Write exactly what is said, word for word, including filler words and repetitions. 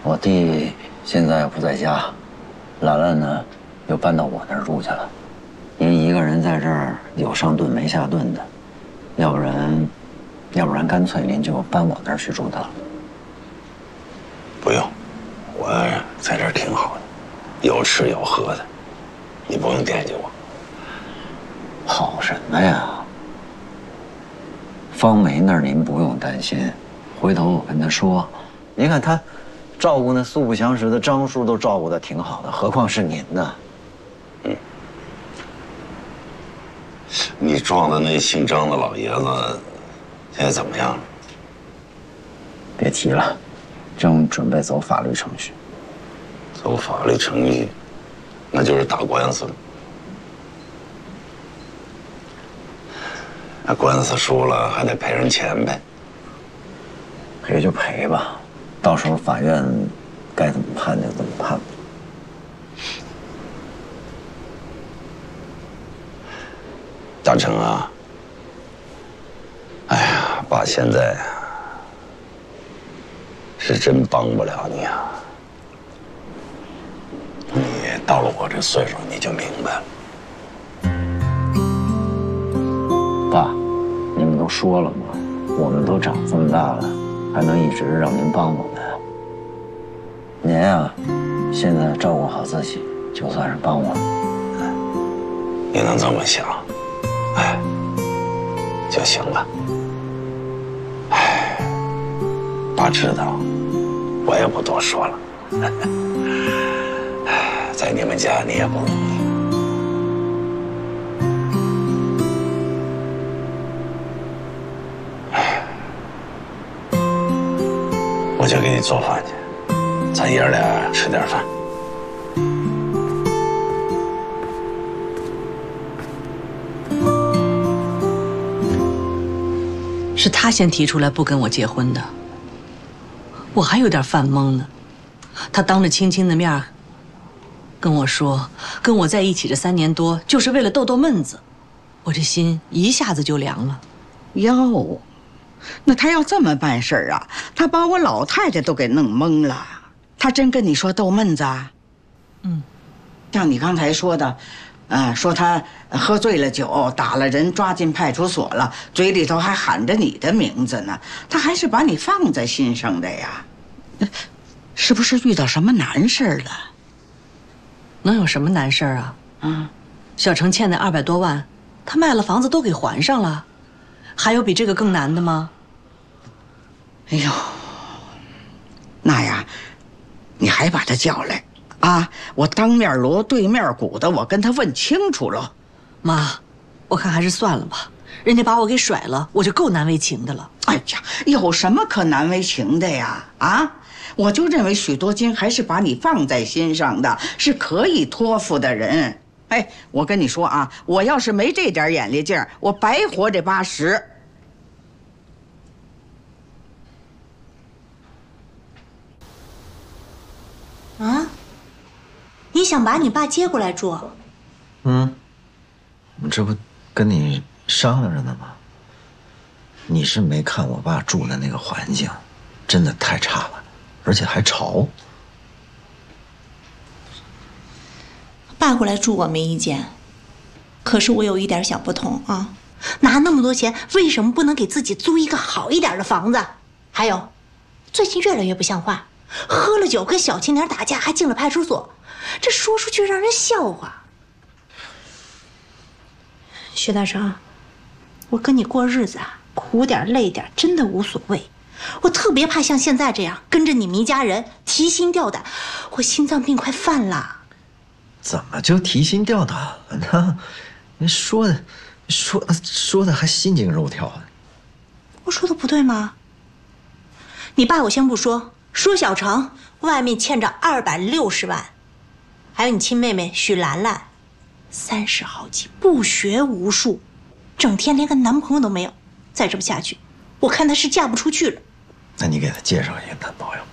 我弟现在不在家，兰兰呢又搬到我那儿住去了。您一个人在这儿有上顿没下顿的，要不然，要不然干脆您就搬我那儿去住得了。 不用，我在这儿挺好的，有吃有喝的，你不用惦记我。 好什么呀？方梅那儿您不用担心，回头我跟她说，您看她照顾那素不相识的张叔都照顾得挺好的，何况是您呢？ 嗯。你撞的那姓张的老爷子，现在怎么样？ 别提了，正准备走法律程序。 走法律程序，那就是打官司了。那官司输了还得赔人钱呗。 赔就赔吧，到时候法院该怎么判就怎么判吧。 大成啊，哎呀，爸现在是真帮不了你啊。你到了我这岁数，你就明白了。 爸，你们都说了嘛，我们都长这么大了，还能一直让您帮我们？您啊，现在照顾好自己，就算是帮我们。 你能这么想，哎，就行了。哎，爸知道，我也不多说了。在你们家你也不容易。我就给你做饭去，咱爷儿俩吃点饭。 是他先提出来不跟我结婚的，我还有点犯懵呢。他当着青青的面跟我说，跟我在一起这三年多就是为了逗逗闷子，我这心一下子就凉了。 哟，那他要这么办事儿啊，他把我老太太都给弄懵了。他真跟你说逗闷子啊？ 嗯， 像你刚才说的，呃，说他喝醉了酒，打了人，抓进派出所了，嘴里头还喊着你的名字呢，他还是把你放在心上的呀。是不是遇到什么难事了？ 能有什么难事儿啊？ 啊， 小程欠的二百多万，他卖了房子都给还上了，还有比这个更难的吗？ 哎呦，那呀，你还把他叫来啊！我当面锣对面鼓的，我跟他问清楚了。 妈，我看还是算了吧，人家把我给甩了，我就够难为情的了。 哎呀，有什么可难为情的呀？啊！我就认为许多金还是把你放在心上的，是可以托付的人。哎，我跟你说啊，我要是没这点眼力劲儿，我白活这八十。 啊？你想把你爸接过来住？ 嗯，我这不跟你商量着呢吗？你是没看我爸住的那个环境，真的太差了。而且还潮。 爸过来住我没意见，可是我有一点小不同啊，拿那么多钱，为什么不能给自己租一个好一点的房子？还有，最近越来越不像话，喝了酒跟小青年打架，还进了派出所，这说出去让人笑话。薛大成，我跟你过日子啊，苦点累点真的无所谓。我特别怕像现在这样跟着你们一家人提心吊胆，我心脏病快犯了。 怎么就提心吊胆了呢？你说的，说说的还心惊肉跳的。 我说的不对吗？你爸我先不说，说小程外面欠着二百六十万，还有你亲妹妹许兰兰，三十好几，不学无术，整天连个男朋友都没有，再这么下去，我看她是嫁不出去了。 那你给她介绍一个男朋友。